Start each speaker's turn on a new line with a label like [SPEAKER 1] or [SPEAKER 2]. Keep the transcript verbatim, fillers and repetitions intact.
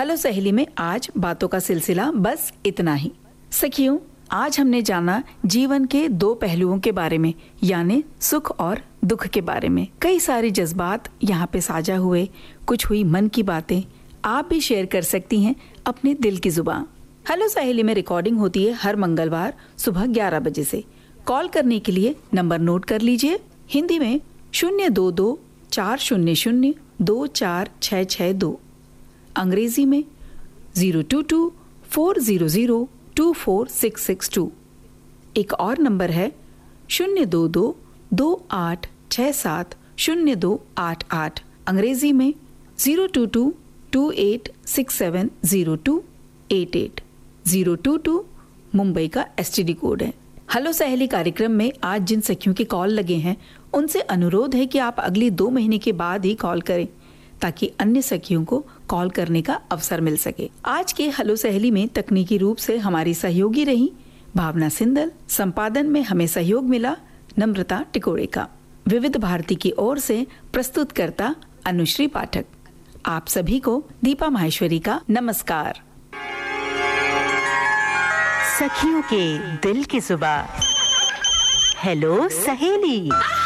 [SPEAKER 1] Hello सहेली में आज बातों का सिलसिला बस इतना ही। सखियों, आज हमने जाना जीवन के दो पहलुओं के बारे में, यानी सुख और दुख के बारे में। कई सारे जज्बात यहाँ पे साझा हुए, कुछ हुई मन की बातें। आप भी शेयर कर सकती हैं अपने दिल की जुबान। हेलो सहेली में रिकॉर्डिंग होती है हर मंगलवार सुबह ग्यारह बजे से। कॉल करने के लिए नंबर नोट कर लीजिए। हिंदी में शून्य दो दो चार शून्य शून्य दो चार छः छः दो, अंग्रेजी में zero to to four zero zero to four six six to. एक और नंबर है शून्य दो दो दो आठ छः सात शून्य दो आठ आठ, अंग्रेजी में zero to to to eight six seven zero to eight eight. Zero to to Mumbai का एस टी डी कोड है। हेलो सहेली कार्यक्रम में आज जिन सखियों के कॉल लगे हैं उनसे अनुरोध है कि आप अगली दो महीने के बाद ही कॉल करें ताकि अन्य सखियों को कॉल करने का अवसर मिल सके। आज के हेलो सहेली में तकनीकी रूप से हमारी सहयोगी रही भावना सिंदल। संपादन में हमें सहयोग मिला नम्रता टिकोड़े का। विविध भारती की ओर से प्रस्तुतकर्ता अनुश्री पाठक। आप सभी को दीपा माहेश्वरी का नमस्कार।
[SPEAKER 2] सखियों के दिल की जुबान, हेलो सहेली।